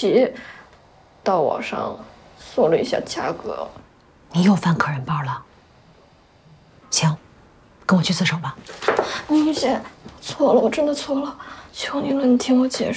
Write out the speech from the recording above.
奇，到网上搜了一下价格。 你又翻客人包了？行，跟我去自首吧。 明明姐，错了，我真的错了，求你了，你听我解释。